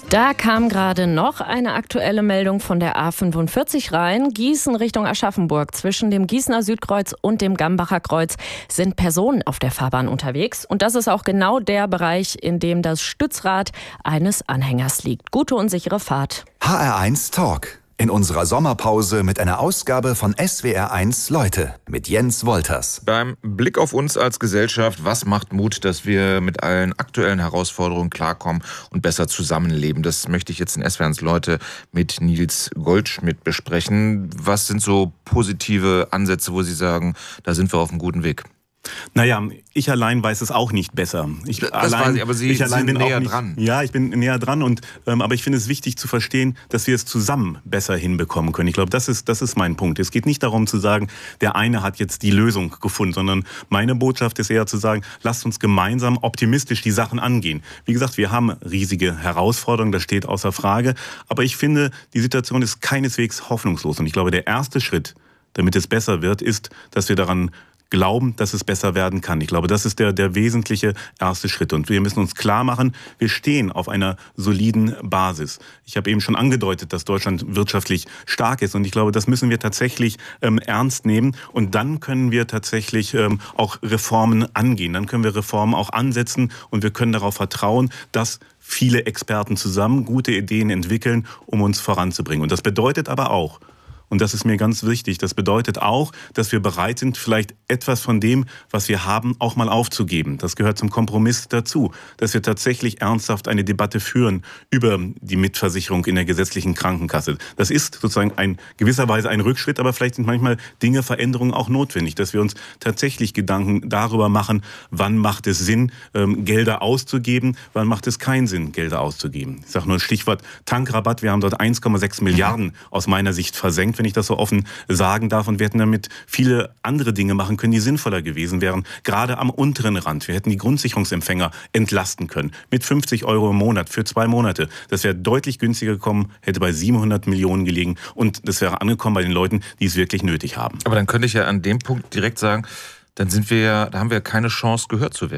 Da kam gerade noch eine aktuelle Meldung von der A45 rein. Gießen Richtung Aschaffenburg. Zwischen dem Gießener Südkreuz und dem Gambacher Kreuz sind Personen auf der Fahrbahn unterwegs. Und das ist auch genau der Bereich, in dem das Stützrad eines Anhängers liegt. Gute und sichere Fahrt. HR1 Talk. In unserer Sommerpause mit einer Ausgabe von SWR1 Leute mit Jens Wolters. Beim Blick auf uns als Gesellschaft, was macht Mut, dass wir mit allen aktuellen Herausforderungen klarkommen und besser zusammenleben? Das möchte ich jetzt in SWR1 Leute mit Nils Goldschmidt besprechen. Was sind so positive Ansätze, wo Sie sagen, da sind wir auf einem guten Weg? Naja, ich allein weiß es auch nicht besser. Aber Sie sind näher dran. Ja, ich bin näher dran, aber ich finde es wichtig zu verstehen, dass wir es zusammen besser hinbekommen können. Ich glaube, das ist mein Punkt. Es geht nicht darum zu sagen, der eine hat jetzt die Lösung gefunden, sondern meine Botschaft ist eher zu sagen, lasst uns gemeinsam optimistisch die Sachen angehen. Wie gesagt, wir haben riesige Herausforderungen, das steht außer Frage, aber ich finde, die Situation ist keineswegs hoffnungslos. Und ich glaube, der erste Schritt, damit es besser wird, ist, dass wir daran glauben, dass es besser werden kann. Ich glaube, das ist der wesentliche erste Schritt. Und wir müssen uns klar machen, wir stehen auf einer soliden Basis. Ich habe eben schon angedeutet, dass Deutschland wirtschaftlich stark ist. Und ich glaube, das müssen wir tatsächlich ernst nehmen. Und dann können wir tatsächlich auch Reformen angehen. Dann können wir Reformen auch ansetzen. Und wir können darauf vertrauen, dass viele Experten zusammen gute Ideen entwickeln, um uns voranzubringen. Und das bedeutet aber auch, und das ist mir ganz wichtig, das bedeutet auch, dass wir bereit sind, vielleicht etwas von dem, was wir haben, auch mal aufzugeben. Das gehört zum Kompromiss dazu, dass wir tatsächlich ernsthaft eine Debatte führen über die Mitversicherung in der gesetzlichen Krankenkasse. Das ist sozusagen gewisserweise ein Rückschritt, aber vielleicht sind manchmal Veränderungen auch notwendig, dass wir uns tatsächlich Gedanken darüber machen, wann macht es Sinn, Gelder auszugeben, wann macht es keinen Sinn, Gelder auszugeben. Ich sage nur ein Stichwort Tankrabatt. Wir haben dort 1,6 Milliarden aus meiner Sicht versenkt, wenn ich das so offen sagen darf. Und wir hätten damit viele andere Dinge machen können, die sinnvoller gewesen wären, gerade am unteren Rand. Wir hätten die Grundsicherungsempfänger entlasten können mit 50 € im Monat für 2 Monate. Das wäre deutlich günstiger gekommen, hätte bei 700 Millionen gelegen und das wäre angekommen bei den Leuten, die es wirklich nötig haben. Aber dann könnte ich ja an dem Punkt direkt sagen, da haben wir keine Chance, gehört zu werden.